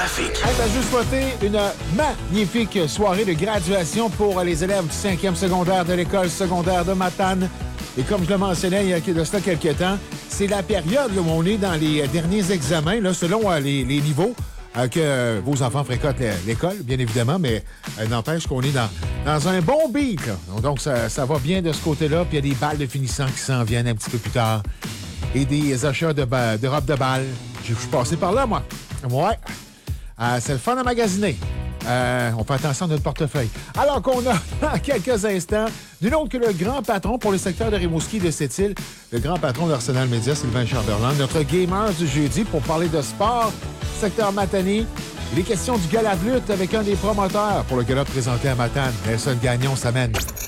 trafic. Juste souhaiter une magnifique soirée de graduation pour les élèves du 5e secondaire de l'école secondaire de Matane. Et comme je le mentionnais il y a de cela quelques temps, c'est la période là, où on est dans les derniers examens, là, selon les niveaux que vos enfants fréquentent l'école, bien évidemment, mais n'empêche qu'on est dans un bon beat. Là. Donc, ça va bien de ce côté-là. Puis il y a des balles de finissant qui s'en viennent un petit peu plus tard. Et des achats de robes de balles. Je suis passé par là, moi. Ouais. C'est le fun à magasiner. On fait attention à notre portefeuille. Alors qu'on a, dans quelques instants, nul autre que le grand patron pour le secteur de Rimouski de Sept-Îles, le grand patron d'Arsenal Media, Sylvain Chamberlain, notre gamer du jeudi pour parler de sport, secteur Matane. Il est question du gala de lutte avec un des promoteurs pour le gala présenté à Matane. Nelson Gagnon s'amène.